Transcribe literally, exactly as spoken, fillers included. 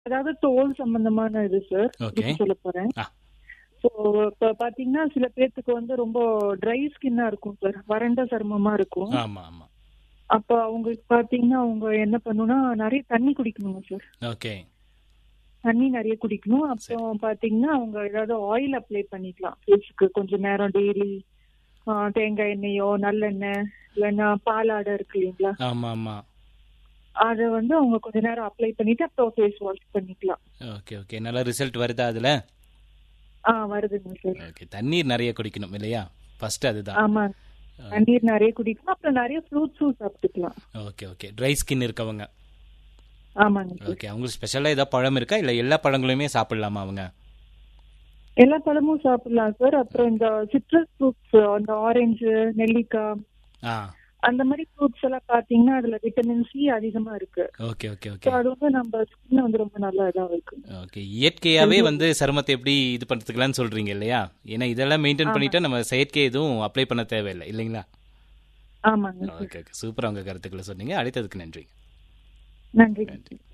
அதாவது தோல் சம்பந்தமான இது சார். ஓகே. இதுக்கு சொல்ல போறேன். ஆ. ஸோ இப்போ பாத்தீங்கன்னா சில பேர்த்துக்கு வந்து ரொம்ப ட்ரை ஸ்கின்னா இருக்கும் சார், வறண்ட சருமமா இருக்கும். ஆமா ஆமா. அப்போ அவங்களுக்கு பாத்தீங்கன்னா அவங்க என்ன பண்ணணும்னா நிறைய தண்ணி குடிக்கணுங்க சார். ஓகே. தண்ணி நிறைய குடிக்கணும். சரி. அப்புறம் பாத்தீங்கன்னா அவங்க ஏதாவது ஆயில் அப்ளை பண்ணிக்கலாம் ஃபேஸ்க்கு கொஞ்ச நேரம் டெய்லி. தேங்காய் எண்ணெயோ நல்லெண்ணெய் இல்லைன்னா பாலாடை இருக்கு இல்லைங்களா, ஆமா ஆமா. அதை வந்து அவங்க கொஞ்ச நேரம் அப்ளை பண்ணிட்டு அப்புறம் ஃபேஸ் வாஷ் பண்ணிக்கலாம். Okay okay. நல்ல ரிசல்ட் வருதா அதுல? ஆ வருதுங்க சார். ஓகே. தண்ணீர் நிறைய குடிக்கணும் இல்லையா? ஃபர்ஸ்ட் அதுதான். ஆமா, தண்ணீர் நிறைய குடிக்கணும். அப்புறம் நிறைய ஃப்ரூட்ஸும் சாப்பிட்டுக்கலாம். Okay okay. ட்ரை ஸ்கின் இருக்கவங்க. ஆமாங்க சார். ஓகே. அவங்களுக்கு ஸ்பெஷலா ஏதாவது பழம் இருக்கா இல்ல எல்லா பழங்களுமே சாப்பிடலாமா அவங்க? எல்லா பழமும் சாப்பிடலாம் சார். அப்புறம் இந்த சிட்ரஸ் ஃப்ரூட்ஸ், அந்த ஆரஞ்சு, நெல்லிக்காய், ஆ. அந்த மாதிரி ஃப்ரூட்ஸ் எல்லாம் பாத்தீங்கன்னா அதுல விட்டமின் சி அதிகமா இருக்கு. Okay okay so okay. அது வந்து நம்ம ஸ்கின் வந்து ரொம்ப நல்லா இதா இருக்கு. ஓகே. இயற்கையாவே வந்து சருமத்தை எப்படி இது பண்றதுக்கலாம்னு சொல்றீங்க இல்லையா? ஏன்னா இதெல்லாம் மெயின்டைன் பண்ணிட்டா நம்ம செயற்கை எதுவும் அப்ளை பண்ண தேவையில்லை இல்லைங்களா? ஆமாங்க சார். Okay okay. சூப்பரா உங்க கருத்துக்களை சொன்னீங்க. அழைத்ததுக்கு நன்றி. நன்றி. நன்றி.